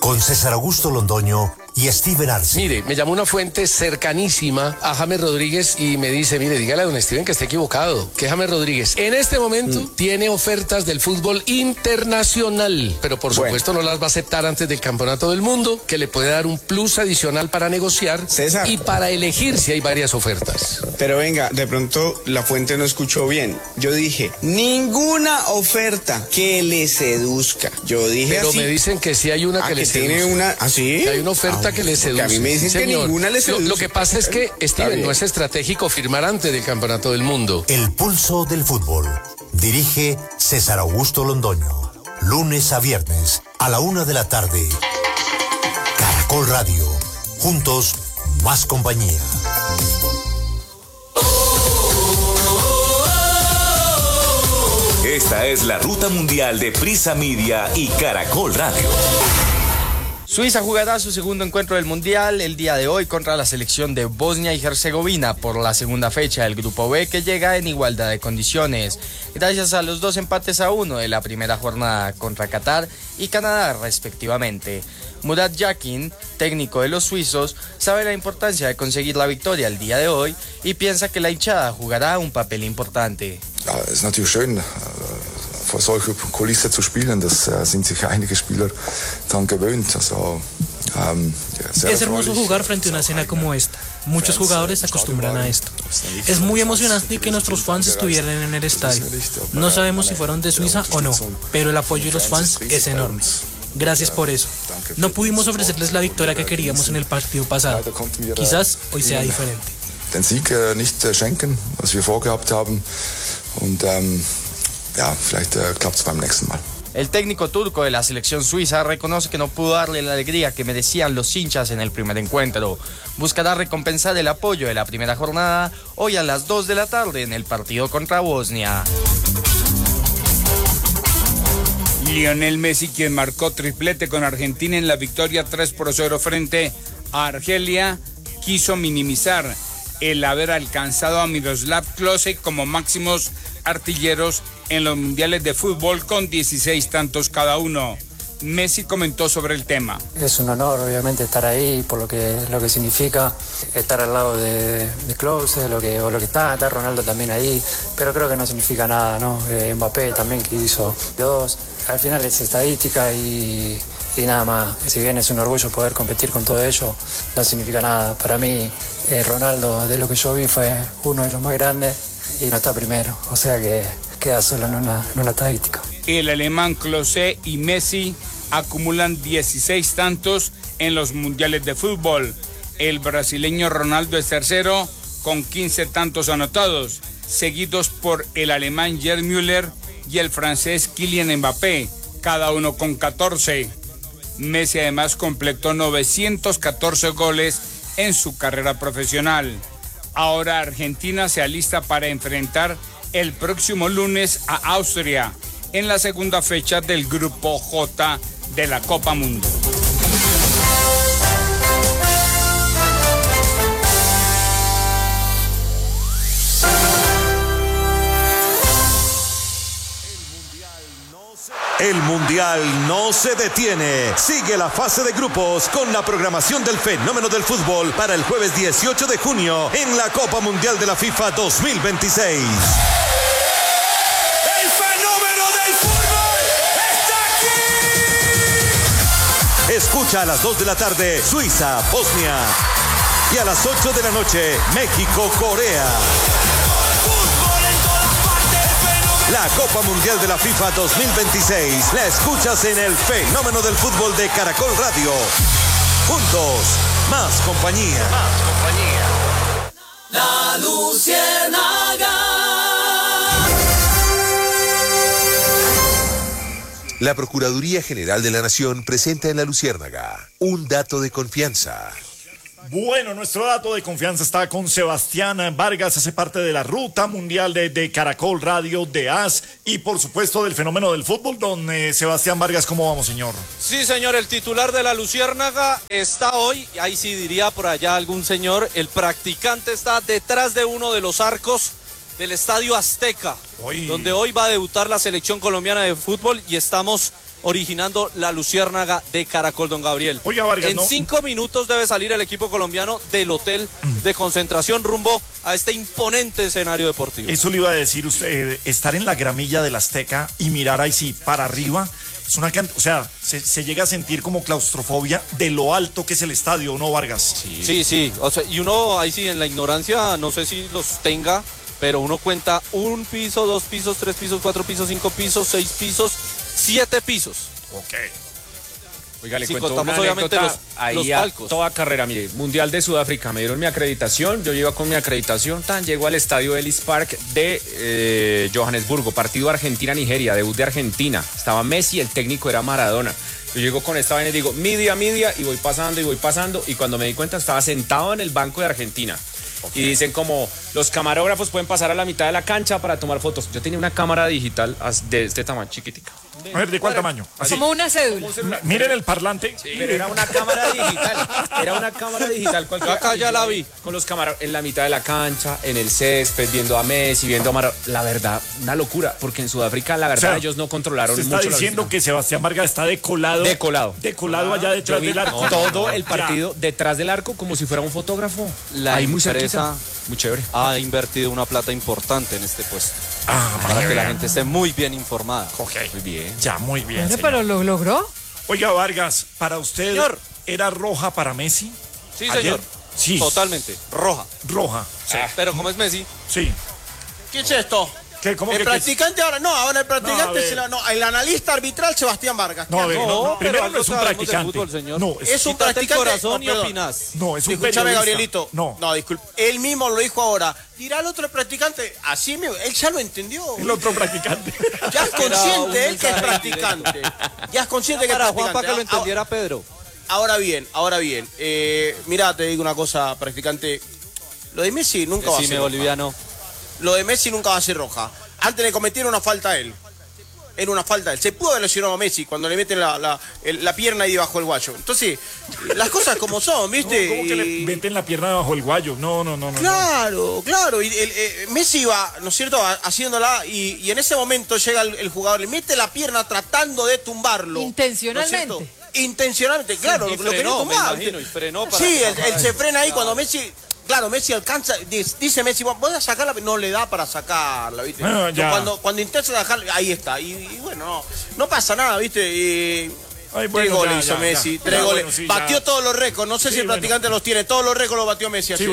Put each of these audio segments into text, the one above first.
con César Augusto Londoño y Steven Arce. Mire, me llamó una fuente cercanísima a James Rodríguez y me dice, mire, dígale a don Steven que está equivocado, que James Rodríguez en este momento tiene ofertas del fútbol internacional, pero por supuesto no las va a aceptar antes del Campeonato del Mundo, que le puede dar un plus adicional para negociar, César, y para elegir si hay varias ofertas. Pero venga, de pronto la fuente no escuchó bien. Yo dije, ninguna oferta que le seduzca. Yo dije pero así. Me dicen que sí hay una que le seduzca. Tiene una, ¿ah, sí? Que hay una oferta que le seduce. A mí me dicen que ninguna le seduce. Lo que pasa es que, Steven, no es estratégico firmar antes del Campeonato del Mundo. El pulso del fútbol. Dirige César Augusto Londoño. Lunes a viernes a la 1 de la tarde. Caracol Radio. Juntos, más compañía. Esta es la ruta mundial de Prisa Media y Caracol Radio. Suiza jugará su segundo encuentro del Mundial el día de hoy contra la selección de Bosnia y Herzegovina por la segunda fecha del Grupo B, que llega en igualdad de condiciones, gracias a los 2 empates a 1 de la primera jornada contra Qatar y Canadá respectivamente. Murat Yakin, técnico de los suizos, sabe la importancia de conseguir la victoria el día de hoy y piensa que la hinchada jugará un papel importante. Es natürlich schön, vor solcher Kulisse zu spielen, das sind sich einige Spieler daran gewöhnt. Es hermoso jugar frente a una escena como esta. Muchos jugadores se acostumbran a esto. Es muy emocionante que nuestros fans estuvieran en el estadio. No sabemos si fueron de Suiza o no, pero el apoyo de los fans es enorme. Gracias por eso. No pudimos ofrecerles la victoria que queríamos en el partido pasado. Quizás hoy sea diferente. Den Sieg nicht schenken, was wir vorgehabt haben. Und vielleicht klappt es beim nächsten Mal. El técnico turco de la selección suiza reconoce que no pudo darle la alegría que merecían los hinchas en el primer encuentro. Buscará recompensar el apoyo de la primera jornada hoy a las 2 de la tarde en el partido contra Bosnia. Lionel Messi, quien marcó triplete con Argentina en la victoria 3-0 frente a Argelia, quiso minimizar el haber alcanzado a Miroslav Klose como máximos artilleros en los mundiales de fútbol con 16 tantos cada uno. Messi comentó sobre el tema. Es un honor, obviamente, estar ahí por lo que significa estar al lado de Klose, lo que está Ronaldo también ahí, pero creo que no significa nada, ¿no? Mbappé también, que hizo 2. Al final es estadística y nada más. Si bien es un orgullo poder competir con todo ello, no significa nada. Para mí, Ronaldo, de lo que yo vi, fue uno de los más grandes y no está primero, o sea que queda solo en una estadística. El alemán Klose y Messi acumulan 16 tantos en los mundiales de fútbol. El brasileño Ronaldo es tercero con 15 tantos anotados, seguidos por el alemán Gerd Müller y el francés Kylian Mbappé, cada uno con 14. Messi además completó 914 goles en su carrera profesional. Ahora Argentina se alista para enfrentar el próximo lunes a Austria en la segunda fecha del Grupo J de la Copa Mundo. El Mundial no se detiene. Sigue la fase de grupos con la programación del fenómeno del fútbol para el jueves 18 de junio en la Copa Mundial de la FIFA 2026. ¡El fenómeno del fútbol está aquí! Escucha a las 2 de la tarde Suiza, Bosnia. Y a las 8 de la noche México, Corea. La Copa Mundial de la FIFA 2026 la escuchas en el fenómeno del fútbol de Caracol Radio. Juntos, más compañía. Más compañía. La Luciérnaga. La Procuraduría General de la Nación presenta en La Luciérnaga un dato de confianza. Bueno, nuestro dato de confianza está con Sebastián Vargas, hace parte de la Ruta Mundial de Caracol Radio, de AS y por supuesto del fenómeno del fútbol. Don Sebastián Vargas, ¿cómo vamos, señor? Sí, señor, el titular de la Luciérnaga está hoy, ahí sí diría por allá algún señor, el practicante está detrás de uno de los arcos del Estadio Azteca, donde hoy va a debutar la selección colombiana de fútbol y estamos originando la Luciérnaga de Caracol, don Gabriel. Oiga, Vargas, en 5 minutos debe salir el equipo colombiano del hotel de concentración rumbo a este imponente escenario deportivo. Eso le iba a decir usted, estar en la gramilla del Azteca y mirar ahí sí para arriba, es una o sea, se llega a sentir como claustrofobia de lo alto que es el estadio, ¿no, Vargas? Sí, o sea, y uno ahí sí en la ignorancia, no sé si los tenga, pero uno cuenta 1 piso, 2 pisos, 3 pisos, 4 pisos, 5 pisos, 6 pisos, 7 pisos. Ok. Oiga, le Si cuento contamos una obviamente anécdota ahí los a palcos. toda carrera. Mire, Mundial de Sudáfrica, me dieron mi acreditación, yo iba con mi acreditación, llego al estadio Ellis Park de Johannesburgo, partido Argentina-Nigeria, debut de Argentina, estaba Messi, el técnico era Maradona. Yo llego con esta vaina y digo, media, y voy pasando, y cuando me di cuenta estaba sentado en el banco de Argentina. Okay. Y dicen como, los camarógrafos pueden pasar a la mitad de la cancha para tomar fotos. Yo tenía una cámara digital de este tamaño, chiquitica. A ver, ¿de cuál tamaño? Así. Como una cédula. Miren el parlante. Sí, pero era una cámara digital. Era una cámara digital. Yo acá ya la vi. Con los camarones en la mitad de la cancha, en el césped, viendo a Messi, viendo a Maradona. La verdad, una locura, porque en Sudáfrica, la verdad, ellos no controlaron mucho. Se está diciendo que Sebastián Vargas está decolado. Decolado allá detrás del arco. Todo el partido detrás del arco, como si fuera un fotógrafo. Ahí muy cerquita. Muy chévere. Ha invertido una plata importante en este puesto. Para que la gente esté muy bien informada. Ok. Muy bien. Ya, muy bien. Pero lo logró. Oiga, Vargas, ¿para usted era roja para Messi? Sí, ¿Ayer? señor. Sí. Totalmente. Roja. Sí. Pero como es Messi. Sí. ¿Qué es esto? ¿Cómo el practicante ahora, el practicante el analista arbitral Sebastián Vargas. Primero no es un practicante. Fútbol, no, es un practicante. El corazón y opinás. No, es un Escúchame, periodista. Gabrielito. No, disculpe. Él mismo lo dijo ahora. Dirá el otro practicante, así mismo, él ya lo entendió. El otro practicante. Ya es consciente él que es practicante. Ya es consciente que es practicante. Para que lo entendiera Pedro. Ahora bien. Mirá, te digo una cosa, practicante. Lo de Messi nunca va a ser boliviano. Lo de Messi nunca va a ser roja. Antes de cometer una falta a él. Era una falta a él. Se pudo haber lesionado a Messi cuando le meten la pierna ahí debajo del guayo. Entonces, las cosas como son, ¿viste? ¿Cómo que le meten la pierna debajo del guayo? No. Claro. Y Messi iba, ¿no es cierto?, haciéndola y en ese momento llega el jugador, le mete la pierna tratando de tumbarlo. Intencionalmente. ¿No es intencionalmente, claro. Sí, lo quería tumbar. Me imagino, y frenó para... Sí, él se frena ahí cuando Messi... Claro, Messi alcanza, dice Messi, voy a sacarla, no le da para sacarla, ¿viste? Cuando intenta dejarla, ahí está. Y bueno, no pasa nada, ¿viste? Tres goles hizo Messi, 3 goles. Bueno, sí, batió todos los récords, no sé si el practicante los tiene, todos los récords los batió Messi. Sí,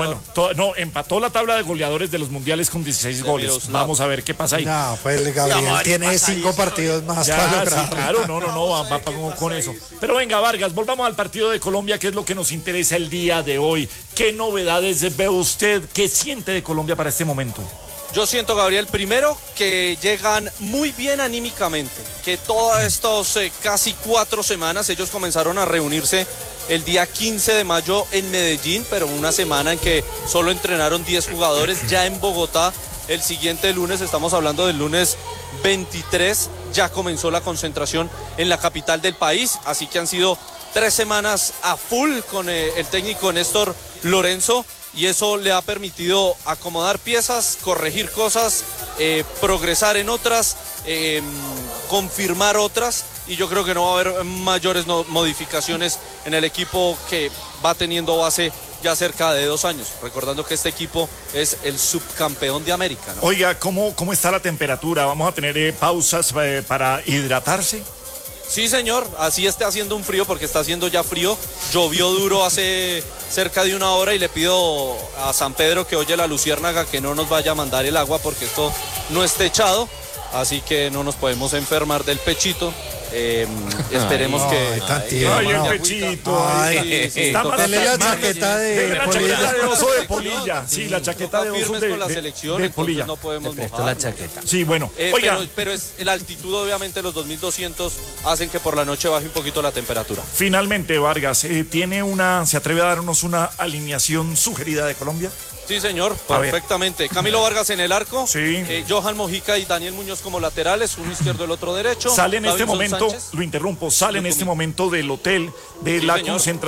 empató la tabla de goleadores de los mundiales con 16 goles. Vamos a ver qué pasa ahí. No, pues Gabriel tiene 5 partidos más para lograr. Sí, claro, va con eso. Pero venga, Vargas, volvamos al partido de Colombia, que es lo que nos interesa el día de hoy. ¿Qué novedades ve usted? ¿Qué siente de Colombia para este momento? Yo siento, Gabriel, primero que llegan muy bien anímicamente, que todas estas casi 4 semanas ellos comenzaron a reunirse el día 15 de mayo en Medellín, pero una semana en que solo entrenaron 10 jugadores. Ya en Bogotá, el siguiente lunes, estamos hablando del lunes 23, ya comenzó la concentración en la capital del país, así que han sido 3 semanas a full con el técnico Néstor Lorenzo. Y eso le ha permitido acomodar piezas, corregir cosas, progresar en otras, confirmar otras. Y yo creo que no va a haber mayores modificaciones en el equipo que va teniendo base ya cerca de 2 años. Recordando que este equipo es el subcampeón de América, ¿no? Oiga, ¿cómo está la temperatura? ¿Vamos a tener pausas para hidratarse? Sí, señor, así está haciendo un frío porque está haciendo ya frío. Llovió duro hace cerca de 1 hora y le pido a San Pedro que oye la Luciérnaga que no nos vaya a mandar el agua porque esto no es techado, así que no nos podemos enfermar del pechito. Esperemos que... el pechito. Está más la chaqueta de oso de Polilla. Sí, la chaqueta de oso con la selección, de Polilla. No podemos mojar. La chaqueta. Sí, bueno. Oiga. Pero es la altitud, obviamente, los 2200 hacen que por la noche baje un poquito la temperatura. Finalmente, Vargas, ¿se atreve a darnos una alineación sugerida de Colombia? Sí, señor, perfectamente. Camilo Vargas en el arco, sí. Johan Mojica y Daniel Muñoz como laterales, uno izquierdo, el otro derecho. Sale en este momento, Sánchez. Lo interrumpo, sale en este momento del hotel de la concentración.